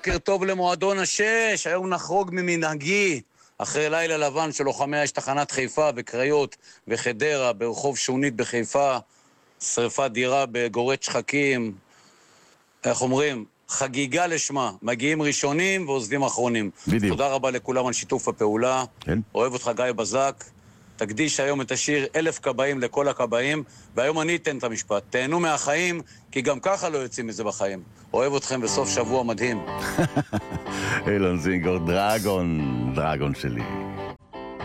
בוקר טוב למועדון השש, היום נחרוג ממנהגי, אחרי לילה לבן של לוחמי האש תחנת חיפה, בקריות וחדרה, ברחוב שונית בחיפה, שריפת דירה בגורת שחקים, איך אומרים? חגיגה לשמה, מגיעים ראשונים ועוזבים אחרונים. בדיוק. תודה רבה לכולם על שיתוף הפעולה, כן. אוהב אותך גיא בזק, תקדיש היום את השיר 1000 כבאים לכל הכבאים, והיום אני אתן את המשפט, תהנו מהחיים, כי גם ככה לא יוצאים מזה בחיים. אוהב אתכם בסוף שבוע מדהים. אילן זינגר, דרגון שלי.